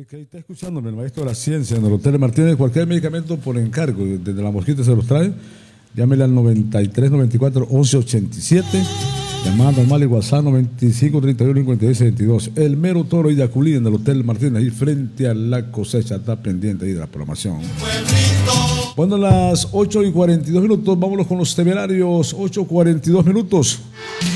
Así que ahí está escuchándome el maestro de la ciencia en el Hotel Martínez. Cualquier medicamento por encargo, desde la mosquita se los trae. Llámele al 93 94 11 87. Llamada normal y WhatsApp 95 31 56 72. El Mero Toro y Yaculí en el Hotel Martínez, ahí frente a la cosecha. Está pendiente ahí de la programación. Bueno, las 8:42 minutos. Vámonos con los temerarios. 8:42 minutos.